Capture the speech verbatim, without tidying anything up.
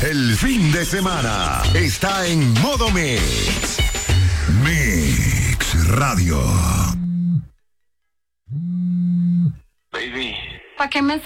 El fin de semana está en modo Mix. Mix Radio. Baby. ¿Para qué me